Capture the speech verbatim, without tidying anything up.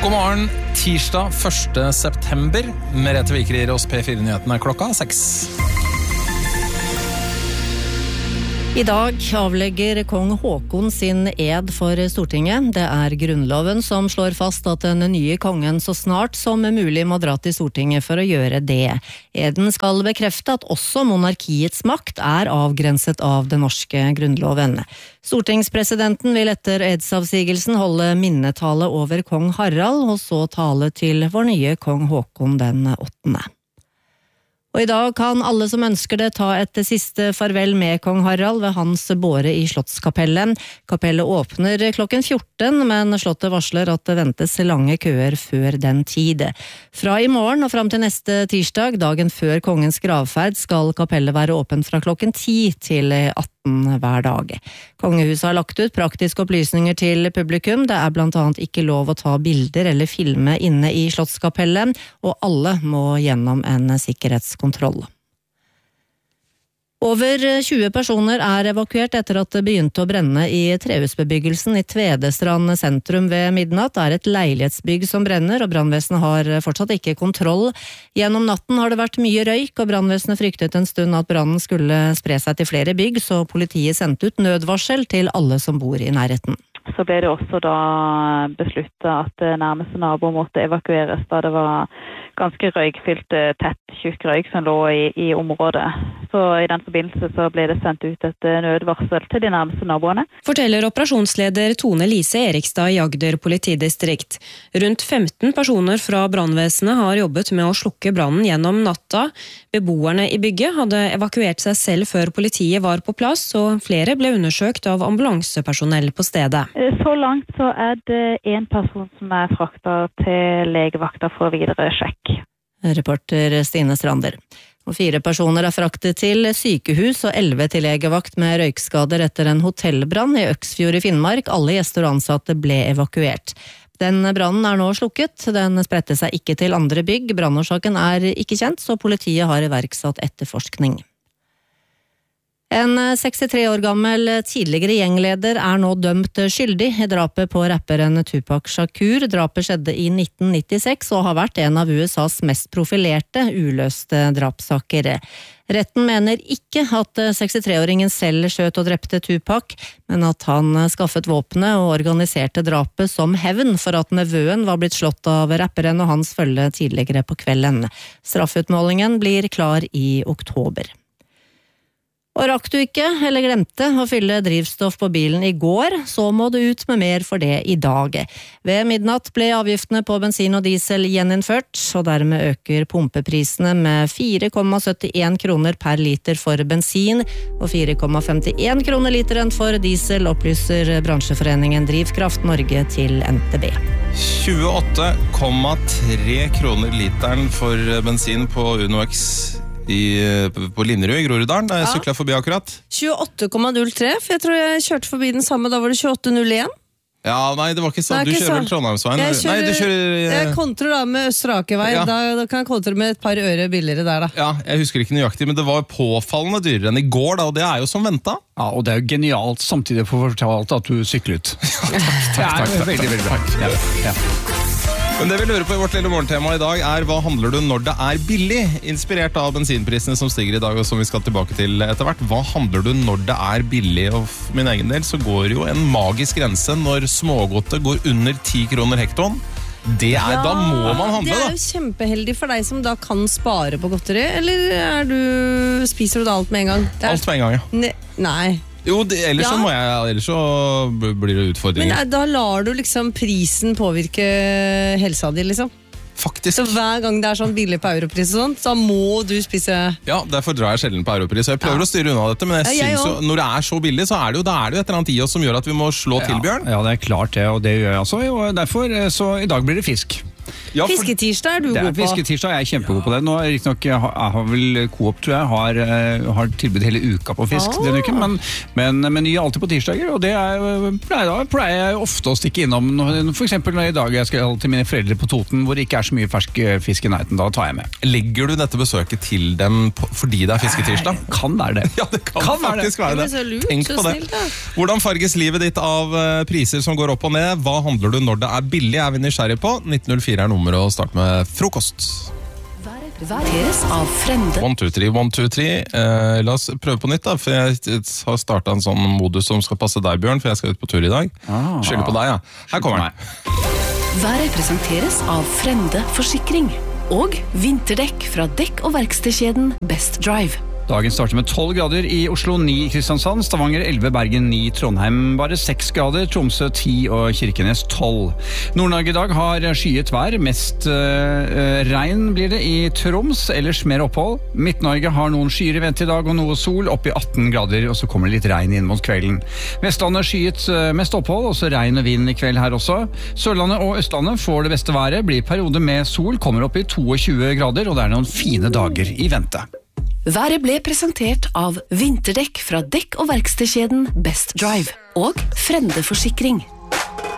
God morgen, tirsdag første september. Merete Viker gir oss P fire-nyhetene klokka seks. I dag avlegger kong Håkon sin ed for Stortinget. Det er grunnloven som slår fast at den nye kongen så snart som mulig må dra til Stortinget for å gjøre det. Eden skal bekrefte at også monarkiets makt er avgrenset av den norske grunnloven. Stortingspresidenten vil etter edsavsigelsen holde minnetale over kong Harald, og så tale til vår nye kong Håkon den åttende. Og i dag kan alle som ønsker det ta et siste farvel med kong Harald ved hans båre i Slottskapellet. Kapellet åpner klokken fjorten, men Slottet varsler at det ventes lange køer før den tid. Fra i morgen og fram til neste tirsdag, dagen før kongens gravferd, skal kapellet være åpent fra klokken ti til atten hver dag. Kongehuset har lagt ut praktiske opplysninger til publikum. Det er blant annet ikke lov å ta bilder eller filme inne i Slottskapellet, og alle må gjennom en sikkerhetskontroll. Over tjue personer er evakuert etter at det begynte å brenne i trehusbebyggelsen i Tvedestrand sentrum ved midnatt. Det er et leilighetsbygg som brenner, og brannvesenet har fortsatt ikke kontroll. Gjennom natten har det vært mye røyk, og brannvesenet fryktet en stund at brannen skulle spre seg til flere bygg, så politiet sendte ut nødvarsel til alle som bor i nærheten. Så ble det også da besluttet at nærmeste nabo måtte evakueres, da det var ganske røykfylt, tett, tjukk røyk som lå i, i området. Så i den forbindelse så ble det sendt ut et nødvarsel til de nærmeste naboene. Forteller operasjonsleder Tone Lise Erikstad i Agder politidistrikt. Rundt femten personer fra brannvesenet har jobbet med å slukke brannen gjennom natta. Beboerne i bygget hadde evakuert seg selv før politiet var på plass, og flere ble undersøkt av ambulansepersonell på stedet. Så langt så er det en person som er fraktet til legevakta for videre sjekk. Reporter Stine Strander. Og fire personer er fraktet til sykehus og elleve til legevakt med røykskader etter en hotellbrann i Øksfjord i Finnmark. Alle gjester og ansatte ble evakuert. Den brannen er nå slukket. Den spredte seg ikke til andre bygg. Brannårsaken er ikke kjent, så politiet har iverksatt etterforskning. En sekstitre år gammel tidligere gjengleder er nå dømt skyldig i drapet på rapperen Tupac Shakur. Drapet skjedde i nitten nittiseks og har vært en av U S A's mest profilerte uløste drapssaker. Retten mener ikke at sekstitre-åringen selv skjøt og drepte Tupac, men at han skaffet våpenet og organiserte drapet som hevn for at nevøen var blitt slått av rapperen og hans følge tidligere på kvelden. Straffutmålingen blir klar i oktober. Og rakk du ikke, eller glemte, å fylle drivstoff på bilen i går, så må du ut med mer for det i dag. Ved midnatt ble avgiftene på bensin og diesel gjeninnført, og dermed øker pumpeprisene med fire komma syttien kroner per liter for bensin, og fire komma femtien kroner literen for diesel, opplyser bransjeforeningen Drivkraft Norge til N T B. tjueåtte komma tre kroner literen for bensin på UnoX I, på Linderud i Groruddalen, da jeg ja. syklet forbi akkurat. tjueåtte komma null tre, for jeg tror jeg kjørte forbi den samme, da var det tjueåtte null en. Ja, nei, det var ikke sånn. Du kjører vel Trondheimsveien? Jeg kjører, nei, du kjører jeg kontrer da med Østrakevei, ja. da, da kan jeg kontre med et par øre billigere der da. Ja, jeg husker ikke nøyaktig, men det var påfallende dyrere enn i går da, og det er jo som ventet. Ja, og det er jo genialt samtidig for fortalt at du syklet. Ja, takk, takk, takk, takk. Veldig, veldig bra. Ja, ja. Men det vi lurer på i vårt lille morgentema i dag er hva handler du når det er billig? Inspirert av bensinprisene som stiger i dag og som vi skal tilbake til etter hvert. Hva handler du når det er billig? Og for min egen del så går jo en magisk grense når smågodtet går under ti kroner hektoen. Det er, ja, da må man handle da. Det er jo kjempeheldig for deg som da kan spare på godteri. Eller er du, spiser du det alt med en gang? Er, alt med en gang, ja. Ne, nei. Jo, det, ellers, ja. så må jeg, ellers så blir det utfordringer. Men da lar du liksom prisen påvirke helsa di, liksom? Faktisk. Så hver gang det er sånn billig på europris og sånt, så må du spise... Ja, derfor drar jeg sjelden på europris. Jeg prøver ja. å styre unna dette, men jeg, ja, jeg synes jo, når det er så billig, så er det jo, da er det jo et eller annet i oss som gjør at vi må slå ja. til, Bjørn. Ja, det er klart det, og det gjør jeg altså. Jo, derfor, så i dag blir det fisk. Ja, for- Fisketirsdag er du Det er god på. fisketirsdag, jeg er kjempegod på det. Nå er riktig nok, jeg har, jeg har vel Coop, tror jeg, har, eh, har tilbud hele uka på fisk Ah. denne uken, men, men meny er alltid på tirsdager, og det er, pleier, da pleier jeg ofte å stikke innom, når- for eksempel når i dag jeg skal til mine foreldre på Toten, hvor det ikke er så mye fersk fisk i nærheten, da tar jeg med. Legger du dette besøket til dem på, fordi det er fisketirsdag? Kan være det. Ja, det kan, Kan være faktisk det. være det. Men så lurt, Tenk så på det. snilt, da. Hvordan farges livet ditt av eh, priser som går opp og ned? Hva handler du når det er billig, er vi nysgjerrig på. nitten null fire er nummeret å starte med frokost. Presenteres av Frende. One, two, three, one, two, three. Eh, la oss prøve på nytt, da, for jeg har startet en sånn modus som skal passe deg, Bjørn, for jeg skal ut på tur i dag. Ah. Skylder på deg, ja. Her kommer den. Været presenteres av Frende Forsikring. Og vinterdekk fra dekk- og verkstedkjeden Best Drive. Dagen starter med tolv grader i Oslo, ni i Kristiansand, Stavanger elleve, Bergen ni, Trondheim bare seks grader, Tromsø ti og Kirkenes tolv. Nord-Norge i dag har skyet vær, mest uh, regn blir det i Troms, ellers mer opphold. Midt-Norge har noen skyer i vente i dag og noe sol, opp i atten grader, og så kommer det litt regn inn mot kvelden. Vestlandet skyet uh, mest opphold, også regn og vind i kveld her også. Sørlandet og Østlandet får det beste været, blir periode med sol, kommer opp i tjueto grader, og det er noen fine dager i vente. Været ble presentert av vinterdekk fra dekk- og verkstedkjeden Best Drive. Og Frende Forsikring.